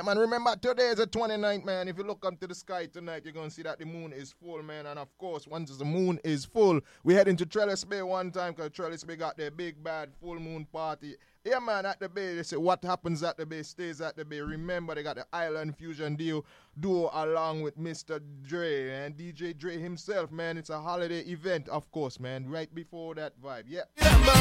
Yeah, man, remember today is the 29th, man. If you look up to the sky tonight, you're going to see that the moon is full, man. And of course, once the moon is full, we head into Trellis Bay one time because Trellis Bay got their big, bad full moon party. Yeah, man, at the Bay, they say what happens at the Bay stays at the Bay. Remember, they got the Island Fusion duo along with Mr. Dre and DJ Dre himself, man. It's a holiday event, of course, man. Right before that vibe, yeah. Remember